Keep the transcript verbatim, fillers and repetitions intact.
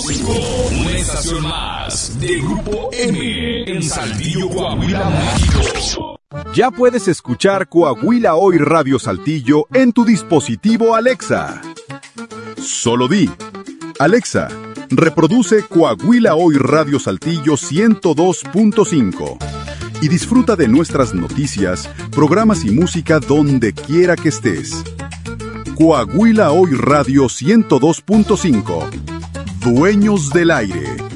cinco, una estación más de Grupo M en Saltillo, Coahuila, México. Ya puedes escuchar Coahuila Hoy Radio Saltillo en tu dispositivo Alexa. Solo di, Alexa, reproduce Coahuila Hoy Radio Saltillo ciento dos punto cinco y disfruta de nuestras noticias, programas y música donde quiera que estés. Coahuila Hoy Radio ciento dos punto cinco. Dueños del aire.